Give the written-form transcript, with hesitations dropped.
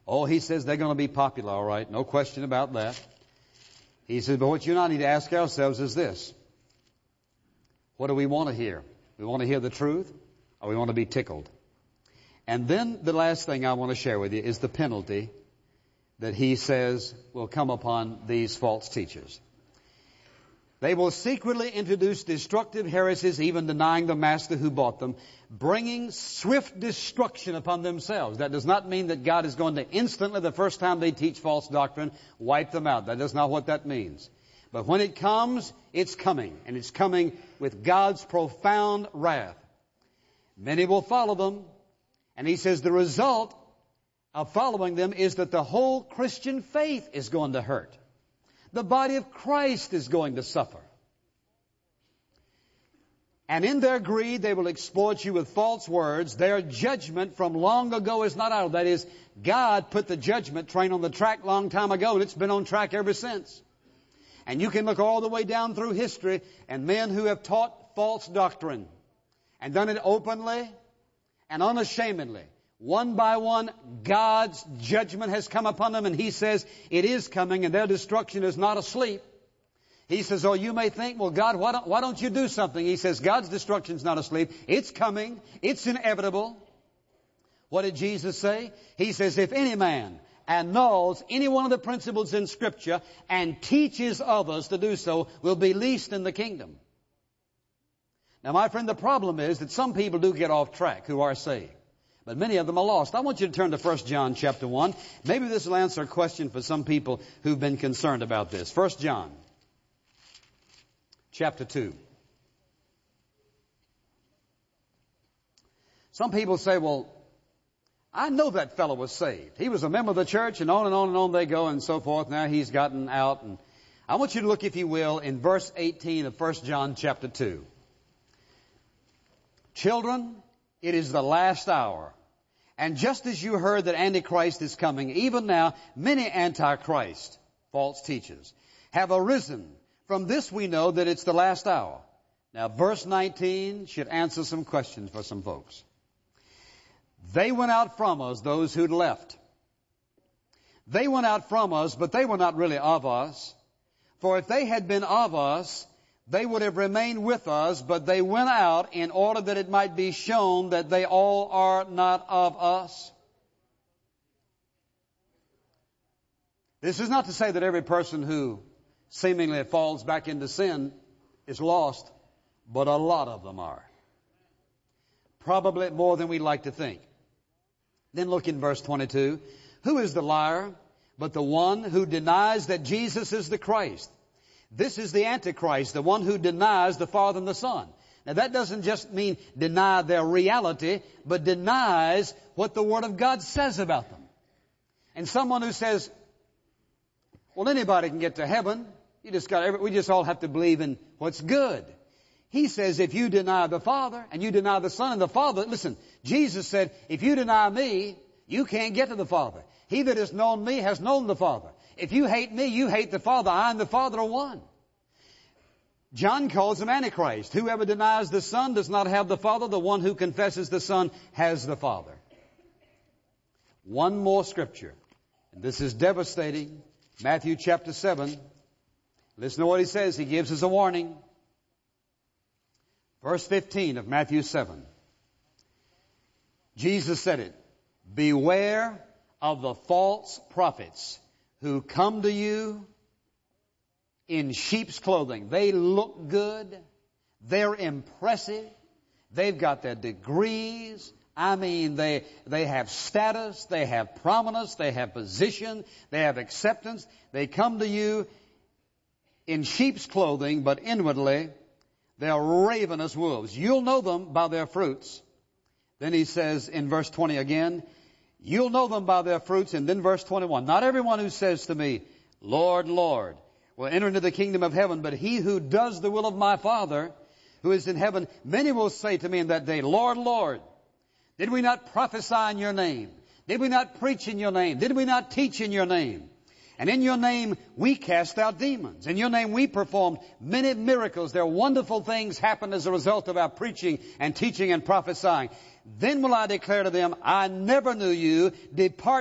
Oh, he says they're going to be popular, all right. No question about that. He says, but what you and I need to ask ourselves is this. What do we want to hear? We want to hear the truth, or we want to be tickled? And then the last thing I want to share with you is the penalty that he says will come upon these false teachers. They will secretly introduce destructive heresies, even denying the master who bought them, bringing swift destruction upon themselves. That does not mean that God is going to instantly, the first time they teach false doctrine, wipe them out. That is not what that means. But when it comes, it's coming. And it's coming with God's profound wrath. Many will follow them. And he says the result of following them is that the whole Christian faith is going to hurt. The body of Christ is going to suffer. And in their greed, they will exploit you with false words. Their judgment from long ago is not out. That is, God put the judgment train on the track long time ago, and it's been on track ever since. And you can look all the way down through history, and men who have taught false doctrine and done it openly and unashamedly, one by one, God's judgment has come upon them, and he says it is coming, and their destruction is not asleep. He says, oh, you may think, well, God, why don't you do something? He says, God's destruction is not asleep. It's coming. It's inevitable. What did Jesus say? He says, if any man annuls any one of the principles in Scripture and teaches others to do so, will be least in the kingdom. Now, my friend, the problem is that some people do get off track who are saved. But many of them are lost. I want you to turn to 1 John chapter 1. Maybe this will answer a question for some people who've been concerned about this. 1 John chapter 2. Some people say, well, I know that fellow was saved. He was a member of the church, and on and on and on they go and so forth. Now he's gotten out. And I want you to look, if you will, in verse 18 of 1 John chapter 2. Children, it is the last hour. And just as you heard that Antichrist is coming, even now many Antichrist, false teachers, have arisen. From this we know that it's the last hour. Now verse 19 should answer some questions for some folks. They went out from us, those who'd left. They went out from us, but they were not really of us. For if they had been of us, they would have remained with us, but they went out in order that it might be shown that they all are not of us. This is not to say that every person who seemingly falls back into sin is lost, but a lot of them are. Probably more than we'd like to think. Then look in verse 22. Who is the liar but the one who denies that Jesus is the Christ? This is the Antichrist, the one who denies the Father and the Son. Now that doesn't just mean deny their reality, but denies what the Word of God says about them. And someone who says, well, anybody can get to heaven. We just all have to believe in what's good. He says, if you deny the Father and you deny the Son and the Father, listen, Jesus said, if you deny me, you can't get to the Father. He that has known me has known the Father. If you hate me, you hate the Father. I and the Father are one. John calls him Antichrist. Whoever denies the Son does not have the Father. The one who confesses the Son has the Father. One more scripture. And this is devastating. Matthew chapter 7. Listen to what he says. He gives us a warning. Verse 15 of Matthew 7. Jesus said it. Beware of the false prophets who come to you in sheep's clothing. They look good. They're impressive. They've got their degrees. I mean, they have status. They have prominence. They have position. They have acceptance. They come to you in sheep's clothing, but inwardly they are ravenous wolves. You'll know them by their fruits. Then he says in verse 20 again, you'll know them by their fruits. And then verse 21, not everyone who says to me, Lord, Lord, will enter into the kingdom of heaven, but he who does the will of my Father who is in heaven. Many will say to me in that day, Lord, Lord, did we not prophesy in your name? Did we not preach in your name? Did we not teach in your name? And in your name we cast out demons. In your name we performed many miracles. There are wonderful things happen as a result of our preaching and teaching and prophesying. Then will I declare to them, I never knew you. Depart